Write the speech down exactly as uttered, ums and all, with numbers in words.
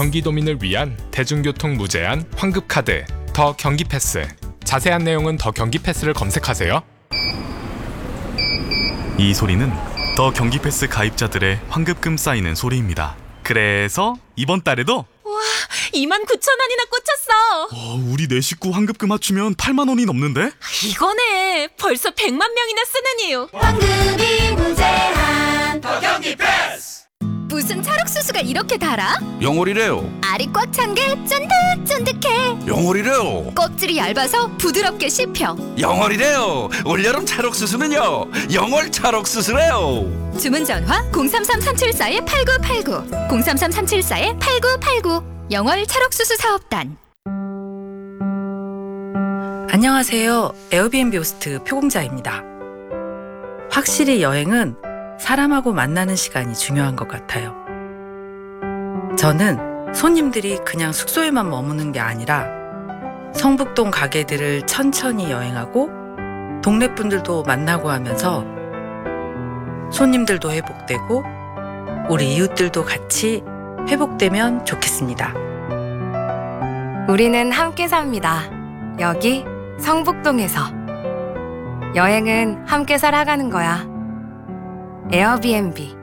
경기도민을 위한 대중교통 무제한 환급카드 더 경기패스. 자세한 내용은 더 경기패스를 검색하세요. 이 소리는 더 경기패스 가입자들의 환급금 쌓이는 소리입니다. 그래서 이번 달에도 이만 구천 원이나 꽂혔어. 어, 우리 네 식구 환급금 맞추면 팔만 원이 넘는데? 이거네. 벌써 백만 명이나 쓰는 이유. 황금이 무제한 더 경기 패스! 무슨 찰옥수수가 이렇게 달아? 영월이래요. 알이 꽉 찬 게 쫀득쫀득해. 영월이래요. 껍질이 얇아서 부드럽게 씹혀. 영월이래요. 올여름 찰옥수수는요. 영월 찰옥수수래요. 주문 전화 공삼삼 삼칠사 팔구팔구 공삼삼 삼칠사 팔구팔구 영월 찰옥수수 사업단. 안녕하세요. 에어비앤비 호스트 표공자입니다. 확실히 여행은 사람하고 만나는 시간이 중요한 것 같아요. 저는 손님들이 그냥 숙소에만 머무는 게 아니라 성북동 가게들을 천천히 여행하고 동네 분들도 만나고 하면서 손님들도 회복되고 우리 이웃들도 같이 회복되면 좋겠습니다. 우리는 함께 삽니다. 여기 성북동에서. 여행은 함께 살아가는 거야. 에어비앤비.